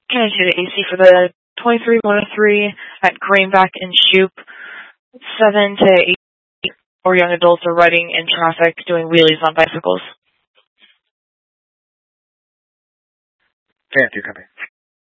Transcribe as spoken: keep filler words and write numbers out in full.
Community to A C for the twenty-three one oh three at Greenback and Shoup. seven to eight or young adults are riding in traffic doing wheelies on bicycles. Fancy, copy.